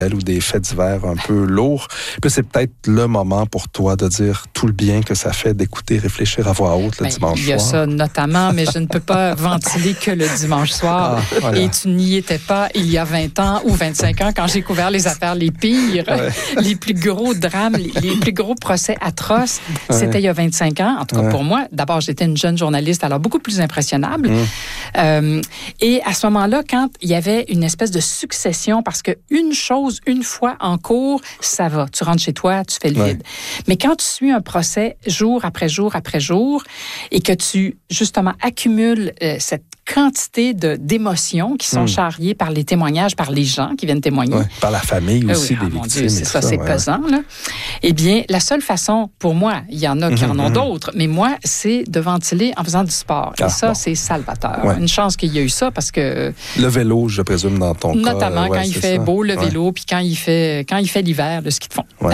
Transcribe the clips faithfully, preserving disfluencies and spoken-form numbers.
ou des faits divers un peu lourds. Puis c'est peut-être le moment pour toi de dire tout le bien que ça fait d'écouter, réfléchir à voix haute le ben, dimanche soir. Il y a ça notamment, mais je ne peux pas ventiler que le dimanche soir. Ah, voilà. Et tu n'y étais pas il y a vingt ans ou vingt-cinq ans quand j'ai couvert les affaires les pires, ouais. les plus gros drames, les, les plus gros procès atroces. Ouais. C'était il y a vingt-cinq ans. En tout cas, ouais. pour moi, d'abord, j'étais une jeune journaliste, alors beaucoup plus impressionnable. Mmh. Euh, et à ce moment-là, quand il y avait une espèce de succession, parce qu'une chose, une fois en cours, ça va. Tu rentres chez toi, tu fais le vide. Ouais. Mais quand tu suis un procès jour après jour après jour et que tu, justement, accumules euh, cette quantité de, d'émotions qui sont mmh. charriées par les témoignages, par les gens qui viennent témoigner. Ouais, par la famille aussi, euh, oui, des ah, victimes. Dieu, c'est ça, ça, c'est ouais. pesant, là. Eh bien, la seule façon, pour moi, il y en a qui mmh, en ont mmh. d'autres, mais moi, c'est de ventiler en faisant du sport. Et ah, ça, bon. c'est salvateur. Ouais. Une chance qu'il y a eu ça parce que... Le vélo, je présume, dans ton notamment cas. Notamment ouais, quand il fait ça. beau, le ouais. vélo, puis quand il fait, quand il fait l'hiver, le ski de fond. Ouais.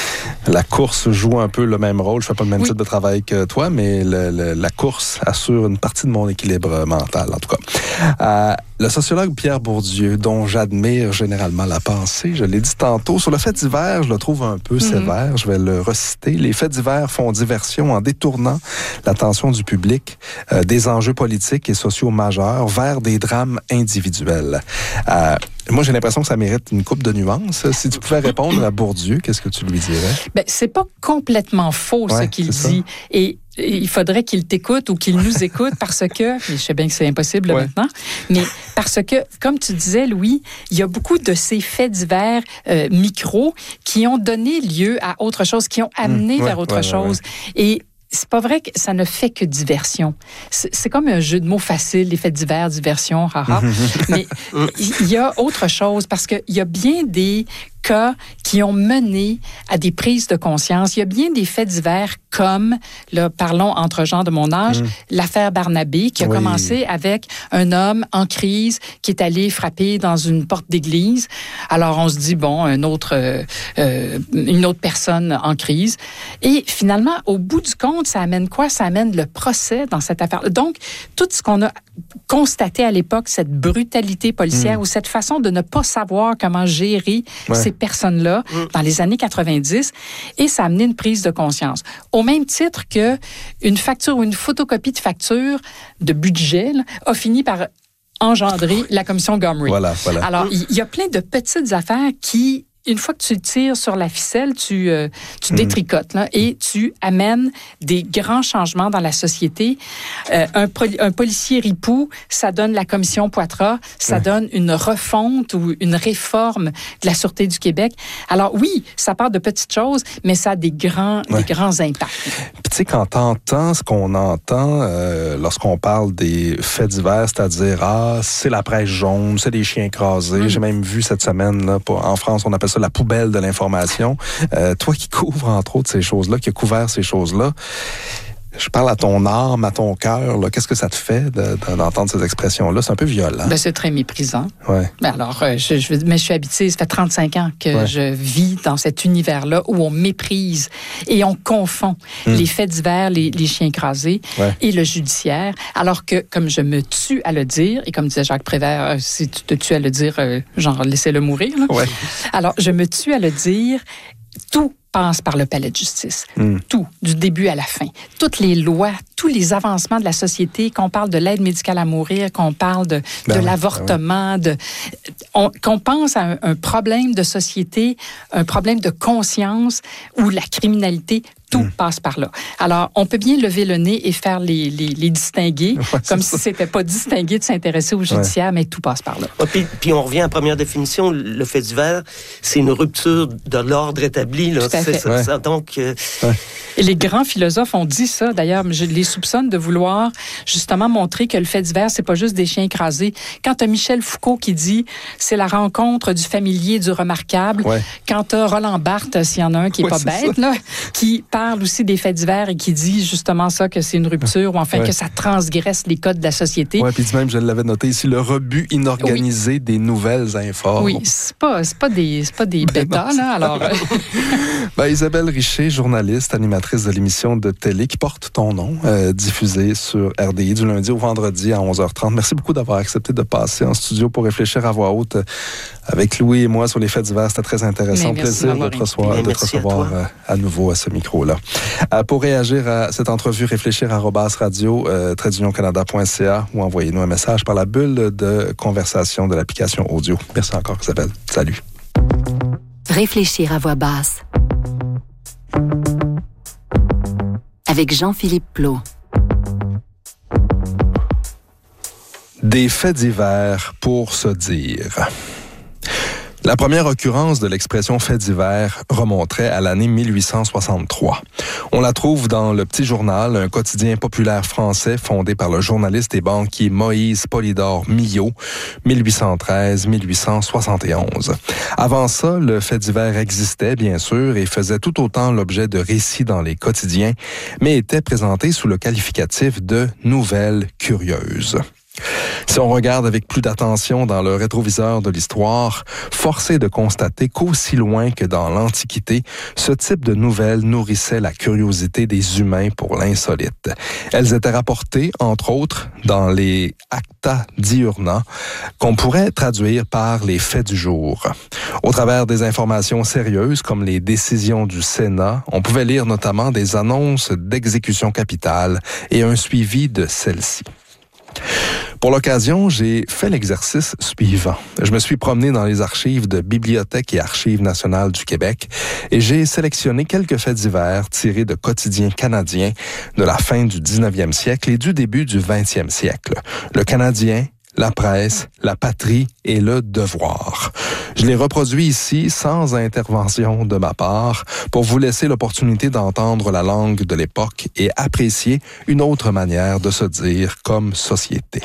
La course joue un peu le même rôle. Je ne fais pas le même oui. type de travail que toi, mais le, le, la course assure une partie de mon équilibre mental, en tout cas. Euh, le sociologue Pierre Bourdieu, dont j'admire généralement la pensée, je l'ai dit tantôt, sur le fait divers, je le trouve un peu mm-hmm. sévère, je vais le reciter. Les faits divers font diversion en détournant l'attention du public euh, des enjeux politiques et sociaux majeurs vers des drames individuels. Euh, Moi, j'ai l'impression que ça mérite une coupe de nuances. Si tu pouvais répondre à Bourdieu, qu'est-ce que tu lui dirais? Ben, c'est pas complètement faux, ouais, ce qu'il dit. Ça. Et il faudrait qu'il t'écoute ou qu'il nous écoute parce que, je sais bien que c'est impossible ouais. maintenant, mais parce que, comme tu disais, Louis, il y a beaucoup de ces faits divers euh, micros qui ont donné lieu à autre chose, qui ont amené mmh, vers ouais, autre ouais, chose. Ouais, ouais. Et c'est pas vrai que ça ne fait que diversion. C'est, c'est comme un jeu de mots facile, les faits divers, diversion, haha. Mais il y a autre chose parce qu'il y a bien des cas qui ont mené à des prises de conscience. Il y a bien des faits divers comme, là, parlons entre gens de mon âge, mmh. l'affaire Barnabé qui a oui. commencé avec un homme en crise qui est allé frapper dans une porte d'église. Alors on se dit, bon, un autre, euh, euh, une autre personne en crise. Et finalement, au bout du compte, ça amène quoi? Ça amène le procès dans cette affaire. Donc, tout ce qu'on a constaté à l'époque, cette brutalité policière mmh. ou cette façon de ne pas savoir comment gérer ouais. ces personnes-là mmh. dans les années quatre-vingt-dix, et ça a amené une prise de conscience. Au même titre que une facture ou une photocopie de facture de budget là, a fini par engendrer la commission Gomery. Voilà, voilà. Alors, il y, y a plein de petites affaires qui, une fois que tu tires sur la ficelle, tu, euh, tu mmh. détricotes là, et tu amènes des grands changements dans la société. Euh, un, un policier ripou, ça donne la commission Poitras, ça mmh. donne une refonte ou une réforme de la Sûreté du Québec. Alors oui, ça part de petites choses, mais ça a des grands, ouais. des grands impacts. Puis tu sais, quand t'entends ce qu'on entend euh, lorsqu'on parle des faits divers, c'est-à-dire, ah, c'est la presse jaune, c'est des chiens écrasés. Mmh. J'ai même vu cette semaine, là, pour, en France, on appelle ça la poubelle de l'information. Euh, toi qui couvres, entre autres, ces choses-là, qui a couvert ces choses-là, je parle à ton âme, à ton cœur. Là. Qu'est-ce que ça te fait de, de, d'entendre ces expressions-là? C'est un peu violent. Ben, c'est très méprisant. Ouais. Ben alors, euh, je, je, mais je suis habituée, ça fait trente-cinq ans que ouais. je vis dans cet univers-là où on méprise et on confond hum. les faits divers, les, les chiens écrasés ouais. et le judiciaire. Alors que, comme je me tue à le dire, et comme disait Jacques Prévert, euh, si tu te tues à le dire, euh, genre, laissez-le mourir. Là. Ouais. Alors, je me tue à le dire, tout passe par le palais de justice. Mm. Tout, du début à la fin. Toutes les lois, tous les avancements de la société, qu'on parle de l'aide médicale à mourir, qu'on parle de, ben de oui, l'avortement, ben oui. de, on, qu'on pense à un, un problème de société, un problème de conscience ou la criminalité, tout mmh. passe par là. Alors, on peut bien lever le nez et faire les, les, les distinguer, ouais, comme si c'était pas distingué de s'intéresser au judiciaire, ouais. mais tout passe par là. Ouais, puis, puis on revient à la première définition, le fait divers, c'est une rupture de l'ordre établi. Là. Tout à c'est fait. Ça, ouais. ça, donc, euh... ouais. Et les grands philosophes ont dit ça, d'ailleurs, je les soupçonne de vouloir justement montrer que le fait divers, c'est pas juste des chiens écrasés. Quand tu as Michel Foucault qui dit c'est la rencontre du familier et du remarquable, ouais. quand tu as Roland Barthes, s'il y en a un qui est ouais, pas bête, là, qui parle aussi des faits divers et qui dit justement ça, que c'est une rupture ou enfin ouais. que ça transgresse les codes de la société. Oui, puis même, je l'avais noté ici, le rebut inorganisé oui. des nouvelles informes. Oui, c'est pas, c'est pas des, c'est pas des bêtas, là, alors... ben, Isabelle Richer, journaliste, animatrice de l'émission de télé qui porte ton nom, euh, diffusée sur R D I du lundi au vendredi à onze heures trente. Merci beaucoup d'avoir accepté de passer en studio pour réfléchir à voix haute avec Louis et moi sur les faits divers. C'était très intéressant. Mais Plaisir de te recevoir, de te recevoir à, à nouveau à ce micro-là. Euh, pour réagir à cette entrevue, réfléchir à arobase radio euh, trait d'union canada point c a ou envoyez-nous un message par la bulle de conversation de l'application audio. Merci encore, Isabelle. Salut. Réfléchir à voix basse. Avec Jean-Philippe Plot. Des faits divers pour se dire. La première occurrence de l'expression « fait divers » remonterait à l'année mille huit cent soixante-trois. On la trouve dans Le Petit Journal, un quotidien populaire français fondé par le journaliste et banquier Moïse Polydore Millot, mille huit cent treize à mille huit cent soixante et onze. Avant ça, le fait divers existait, bien sûr, et faisait tout autant l'objet de récits dans les quotidiens, mais était présenté sous le qualificatif de « nouvelles curieuses ». Si on regarde avec plus d'attention dans le rétroviseur de l'histoire, force est de constater qu'aussi loin que dans l'Antiquité, ce type de nouvelles nourrissait la curiosité des humains pour l'insolite. Elles étaient rapportées, entre autres, dans les Acta Diurna, qu'on pourrait traduire par les faits du jour. Au travers des informations sérieuses, comme les décisions du Sénat, on pouvait lire notamment des annonces d'exécution capitale et un suivi de celles-ci. Pour l'occasion, j'ai fait l'exercice suivant. Je me suis promené dans les archives de Bibliothèque et Archives nationales du Québec et j'ai sélectionné quelques faits divers tirés de quotidiens canadiens de la fin du dix-neuvième siècle et du début du vingtième siècle. Le Canadien, La Presse, La Patrie et Le Devoir. Je les reproduis ici sans intervention de ma part pour vous laisser l'opportunité d'entendre la langue de l'époque et apprécier une autre manière de se dire comme société.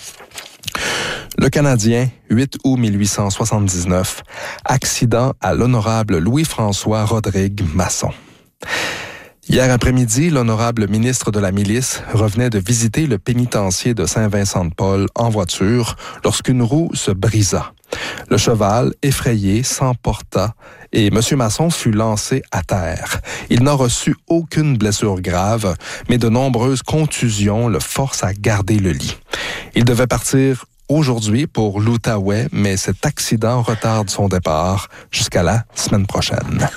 Le Canadien, huit août mille huit cent soixante-dix-neuf, accident à l'honorable Louis-François Rodrigue Masson. Hier après-midi, l'honorable ministre de la Milice revenait de visiter le pénitencier de Saint-Vincent-de-Paul en voiture lorsqu'une roue se brisa. Le cheval, effrayé, s'emporta et M. Masson fut lancé à terre. Il n'a reçu aucune blessure grave, mais de nombreuses contusions le forcent à garder le lit. Il devait partir aujourd'hui pour l'Outaouais, mais cet accident retarde son départ jusqu'à la semaine prochaine.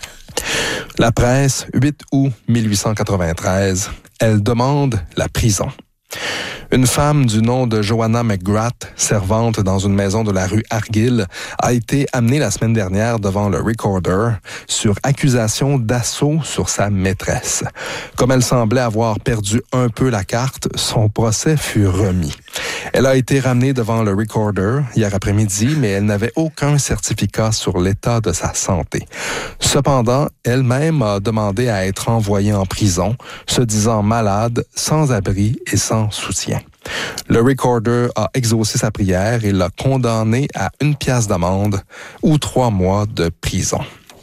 La Presse, huit août mille huit cent quatre-vingt-treize, elle demande la prison. Une femme du nom de Joanna McGrath, servante dans une maison de la rue Argyll, a été amenée la semaine dernière devant le Recorder sur accusation d'assaut sur sa maîtresse. Comme elle semblait avoir perdu un peu la carte, son procès fut remis. Elle a été ramenée devant le Recorder hier après-midi, mais elle n'avait aucun certificat sur l'état de sa santé. Cependant, elle-même a demandé à être envoyée en prison, se disant malade, sans abri et sans soutien. Le Recorder a exaucé sa prière et l'a condamné à une pièce d'amende ou trois mois de prison.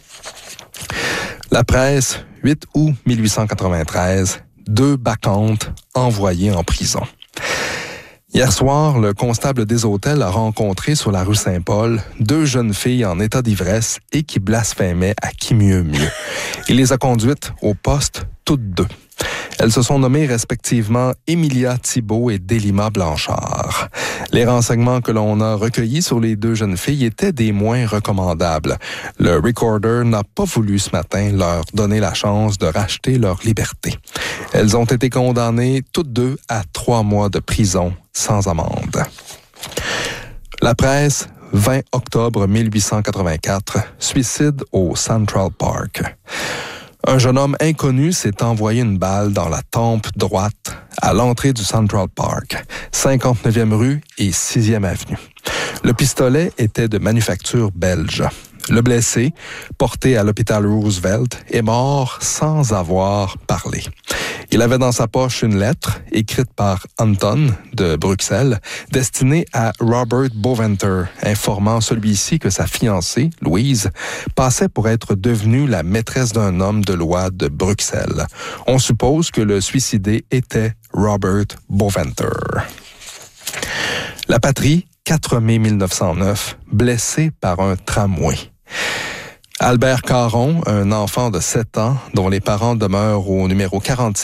La Presse, huit août mille huit cent quatre-vingt-treize, deux bacchantes envoyées en prison. Hier soir, le constable des hôtels a rencontré sur la rue Saint-Paul deux jeunes filles en état d'ivresse et qui blasphémaient à qui mieux mieux. Il les a conduites au poste toutes deux. Elles se sont nommées respectivement Emilia Thibault et Délima Blanchard. Les renseignements que l'on a recueillis sur les deux jeunes filles étaient des moins recommandables. Le Recorder n'a pas voulu ce matin leur donner la chance de racheter leur liberté. Elles ont été condamnées toutes deux à trois mois de prison sans amende. La Presse, vingt octobre mille huit cent quatre-vingt-quatre, suicide au Central Park. Un jeune homme inconnu s'est envoyé une balle dans la tempe droite à l'entrée du Central Park, cinquante-neuvième rue et sixième avenue. Le pistolet était de manufacture belge. Le blessé, porté à l'hôpital Roosevelt, est mort sans avoir parlé. Il avait dans sa poche une lettre écrite par Anton de Bruxelles, destinée à Robert Boventer, informant celui-ci que sa fiancée, Louise, passait pour être devenue la maîtresse d'un homme de loi de Bruxelles. On suppose que le suicidé était Robert Boventer. La Patrie, quatre mai mille neuf cent neuf, blessé par un tramway. Albert Caron, un enfant de sept ans dont les parents demeurent au numéro quarante-sept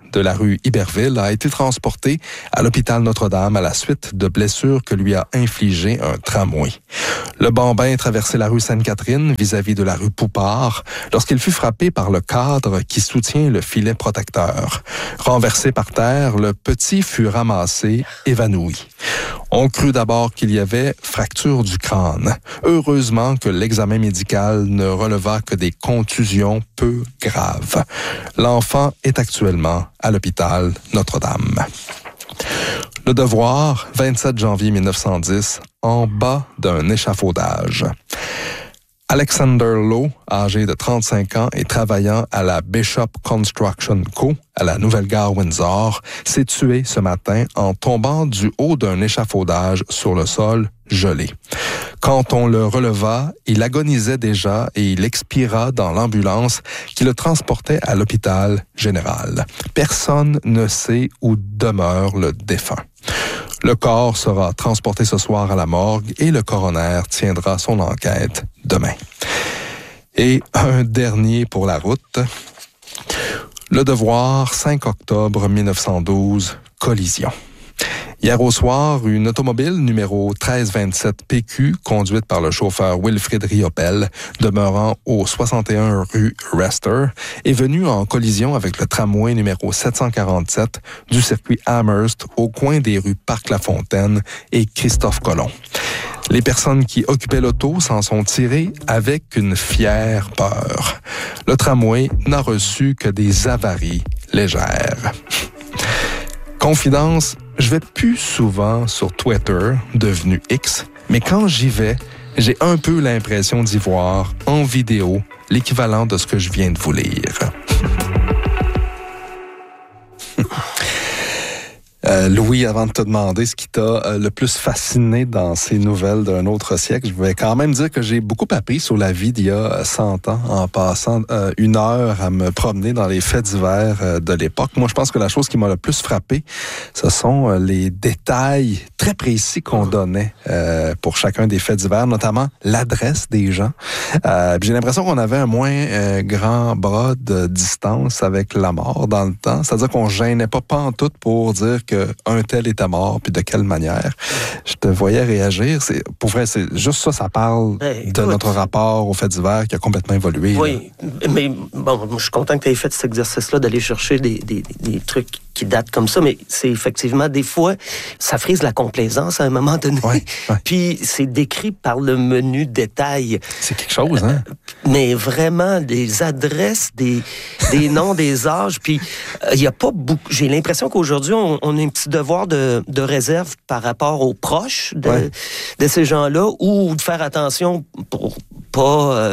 de la rue Iberville a été transporté à l'hôpital Notre-Dame à la suite de blessures que lui a infligées un tramway. Le bambin traversait la rue Sainte-Catherine vis-à-vis de la rue Poupard lorsqu'il fut frappé par le cadre qui soutient le filet protecteur. Renversé par terre, le petit fut ramassé, évanoui. On crut d'abord qu'il y avait fracture du crâne. Heureusement que l'examen médical ne releva que des contusions peu graves. L'enfant est actuellement à l'hôpital Notre-Dame. Le Devoir, vingt-sept janvier mille neuf cent dix, en bas d'un échafaudage. Alexander Lowe, âgé de trente-cinq ans et travaillant à la Bishop Construction Co. à la Nouvelle-Gare Windsor, s'est tué ce matin en tombant du haut d'un échafaudage sur le sol gelé. Quand on le releva, il agonisait déjà et il expira dans l'ambulance qui le transportait à l'hôpital général. Personne ne sait où demeure le défunt. Le corps sera transporté ce soir à la morgue et le coroner tiendra son enquête demain. Et un dernier pour la route. Le Devoir, cinq octobre mille neuf cent douze, collision. Hier au soir, une automobile numéro treize vingt-sept P Q, conduite par le chauffeur Wilfrid Riopel, demeurant au soixante et un rue Rester, est venue en collision avec le tramway numéro sept cent quarante-sept du circuit Amherst au coin des rues Parc-la-Fontaine et Christophe-Colomb. Les personnes qui occupaient l'auto s'en sont tirées avec une fière peur. Le tramway n'a reçu que des avaries légères. Confidence, je vais plus souvent sur Twitter, devenu X, mais quand j'y vais, j'ai un peu l'impression d'y voir, en vidéo, l'équivalent de ce que je viens de vous lire. Euh, Louis, avant de te demander ce qui t'a euh, le plus fasciné dans ces nouvelles d'un autre siècle, je vais quand même dire que j'ai beaucoup appris sur la vie d'il y a cent ans en passant euh, une heure à me promener dans les faits divers euh, de l'époque. Moi, je pense que la chose qui m'a le plus frappé, ce sont euh, les détails très précis qu'on donnait euh, pour chacun des faits divers, notamment l'adresse des gens. Euh, j'ai l'impression qu'on avait un moins euh, grand bras de distance avec la mort dans le temps. C'est-à-dire qu'on gênait pas pantoute pour dire que un tel était mort, puis de quelle manière. Je te voyais réagir. C'est, pour vrai, c'est juste ça, ça parle hey, de notre rapport aux faits divers qui a complètement évolué. Oui, là. Mais bon, je suis content que tu aies fait cet exercice-là d'aller chercher des, des, des trucs qui datent comme ça, mais c'est effectivement, des fois, ça frise la complaisance à un moment donné. Ouais, ouais. Puis c'est décrit par le menu détail. C'est quelque chose, hein? Euh, mais vraiment, des adresses, des, des noms, des âges, puis il euh, n'y a pas beaucoup... J'ai l'impression qu'aujourd'hui, on, on a un petit devoir de, de réserve par rapport aux proches de, ouais. de ces gens-là, ou de faire attention pour pas... Euh,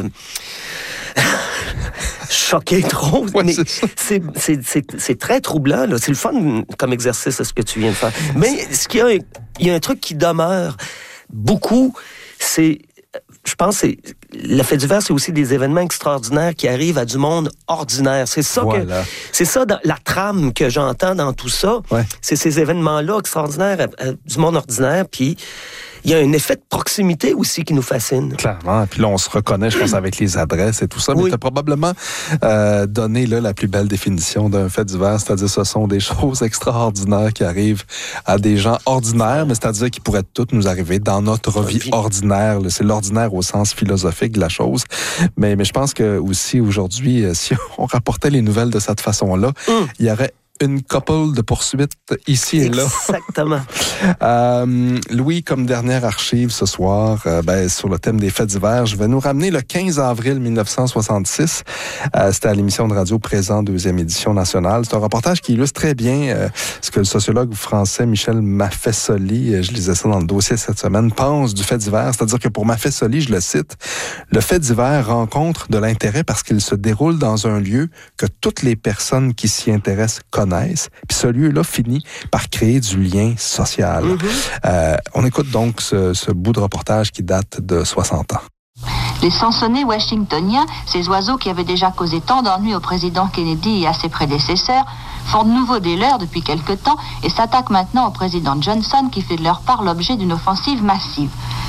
choquer trop, ouais, mais c'est, c'est, c'est, c'est, c'est très troublant, là. C'est le fun comme exercice, ce que tu viens de faire. Mais ce qu'il y a, il y a un truc qui demeure beaucoup, c'est, je pense, c'est, le fait divers, c'est aussi des événements extraordinaires qui arrivent à du monde ordinaire. C'est ça voilà. que, c'est ça dans, la trame que j'entends dans tout ça. Ouais. C'est ces événements-là extraordinaires à, à, du monde ordinaire, puis il y a un effet de proximité aussi qui nous fascine. Clairement. Puis là, on se reconnaît, je pense, avec les adresses et tout ça. Mais oui. tu as probablement euh, donné là, la plus belle définition d'un fait divers. C'est-à-dire ce sont des choses extraordinaires qui arrivent à des gens ordinaires, mais c'est-à-dire qui pourraient toutes nous arriver dans notre vie, vie ordinaire. C'est l'ordinaire au sens philosophique de la chose. Mais, mais je pense que aussi aujourd'hui, si on rapportait les nouvelles de cette façon-là, mm. il y aurait une couple de poursuites ici et là. Exactement. euh, Louis, comme dernière archive ce soir, euh, ben, sur le thème des faits divers, je vais nous ramener le quinze avril mille neuf cent soixante-six. Euh, c'était à l'émission de radio Présent, deuxième édition nationale. C'est un reportage qui illustre très bien euh, ce que le sociologue français Michel Maffesoli, euh, je lisais ça dans le dossier cette semaine, pense du fait divers. C'est-à-dire que pour Maffesoli, je le cite, le fait divers rencontre de l'intérêt parce qu'il se déroule dans un lieu que toutes les personnes qui s'y intéressent connaissent. Puis ce lieu-là finit par créer du lien social. Mm-hmm. Euh, on écoute donc ce, ce bout de reportage qui date de soixante ans. Les sansonnets washingtoniens, ces oiseaux qui avaient déjà causé tant d'ennuis au président Kennedy et à ses prédécesseurs, font de nouveau des leurs depuis quelque temps et s'attaquent maintenant au président Johnson qui fait de leur part l'objet d'une offensive massive.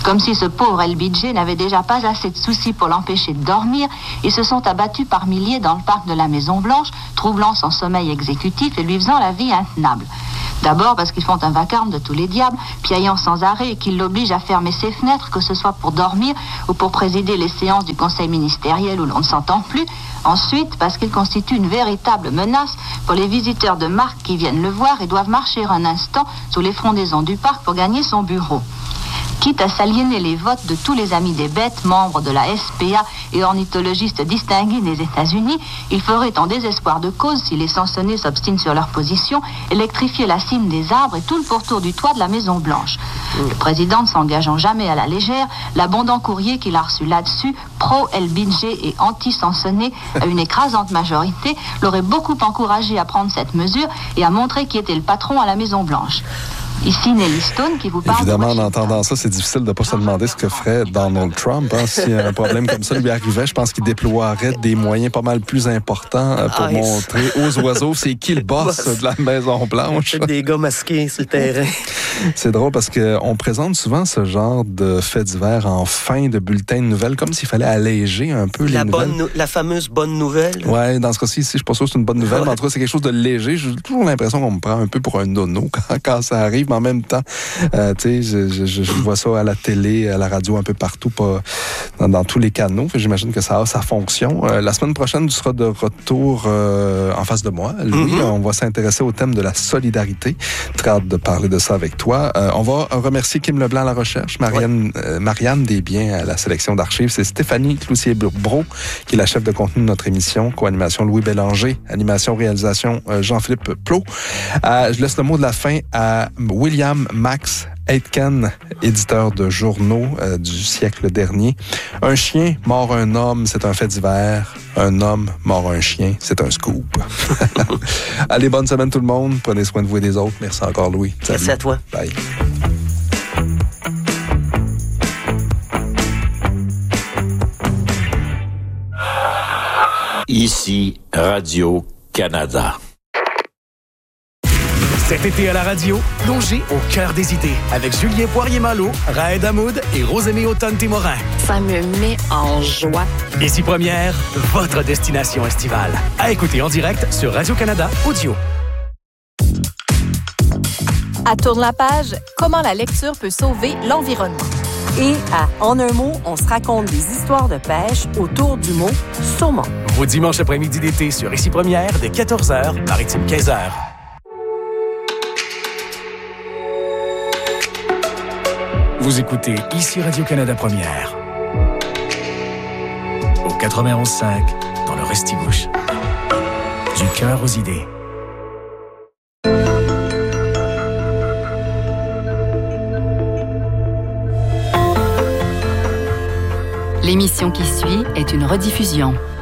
Comme si ce pauvre El Bidje n'avait déjà pas assez de soucis pour l'empêcher de dormir, ils se sont abattus par milliers dans le parc de la Maison-Blanche, troublant son sommeil exécutif et lui faisant la vie intenable. D'abord parce qu'ils font un vacarme de tous les diables, piaillant sans arrêt et qu'ils l'obligent à fermer ses fenêtres, que ce soit pour dormir ou pour présider les séances du conseil ministériel où l'on ne s'entend plus. Ensuite, parce qu'il constitue une véritable menace pour les visiteurs de marque qui viennent le voir et doivent marcher un instant sous les frondaisons du parc pour gagner son bureau. Quitte à s'aliéner les votes de tous les amis des bêtes, membres de la S P A et ornithologistes distingués des États-Unis, il ferait en désespoir de cause, si les Sansonnets s'obstinent sur leur position, électrifier la cime des arbres et tout le pourtour du toit de la Maison-Blanche. Le président ne s'engageant jamais à la légère, l'abondant courrier qu'il a reçu là-dessus, pro-El Bidje et anti-Sansonnet, à une écrasante majorité, l'aurait beaucoup encouragé à prendre cette mesure et à montrer qui était le patron à la Maison-Blanche. Ici Nelly Stone qui vous parle. Évidemment, en entendant ça, c'est difficile de ne pas se demander ce que ferait Donald Trump. Hein. Si un problème comme ça lui arrivait, je pense qu'il déploierait des moyens pas mal plus importants pour ah, montrer aux oiseaux c'est qui le boss de la Maison-Blanche. Des gars masqués sur le terrain. C'est drôle parce qu'on présente souvent ce genre de faits divers en fin de bulletin de nouvelles, comme s'il fallait alléger un peu la les bonne nouvelles. No- la fameuse bonne nouvelle. Oui, dans ce cas-ci, je ne suis pas sûr que c'est une bonne nouvelle, ouais. Mais en tout cas, c'est quelque chose de léger. J'ai toujours l'impression qu'on me prend un peu pour un nono quand, quand ça arrive. Mais en même temps, euh, tu sais, je, je, je, je vois ça à la télé, à la radio, un peu partout, pas dans, dans tous les canaux. J'imagine que ça a sa fonction. Euh, la semaine prochaine, tu seras de retour euh, en face de moi. Louis, mm-hmm. On va s'intéresser au thème de la solidarité. Très hâte de parler de ça avec toi. Euh, on va remercier Kim Leblanc à la recherche, Marianne, ouais. euh, Marianne Desbiens à la sélection d'archives. C'est Stéphanie Cloutier-Bro qui est la chef de contenu de notre émission. Co-animation Louis Bélanger. Animation, réalisation euh, Jean-Philippe Plot. Euh, je laisse le mot de la fin à William Max Aitken, éditeur de journaux euh, du siècle dernier. Un chien mord un homme, c'est un fait divers. Un homme mord un chien, c'est un scoop. Allez, bonne semaine tout le monde. Prenez soin de vous et des autres. Merci encore, Louis. Salut. Merci à toi. Bye. Ici, Radio-Canada. Cet été à la radio, plongez au cœur des idées avec Julien Poirier-Malo, Raed Hamoud et Rosémée Automne-Témorin. Ça me met en joie. Ici Première, votre destination estivale. À écouter en direct sur Radio-Canada Audio. À Tourne la page, comment la lecture peut sauver l'environnement. Et à En un mot, on se raconte des histoires de pêche autour du mot saumon. Vos dimanches après-midi d'été sur Ici Première dès quatorze heures, Maritime quinze heures. Vous écoutez Ici Radio-Canada Première. Au quatre-vingt-onze cinq, dans le Restigouche. Du cœur aux idées. L'émission qui suit est une rediffusion.